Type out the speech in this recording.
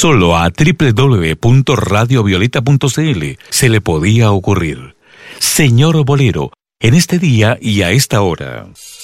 Solo a www.radiovioleta.cl se le podía ocurrir. Señor Bolero, en este día y a esta hora.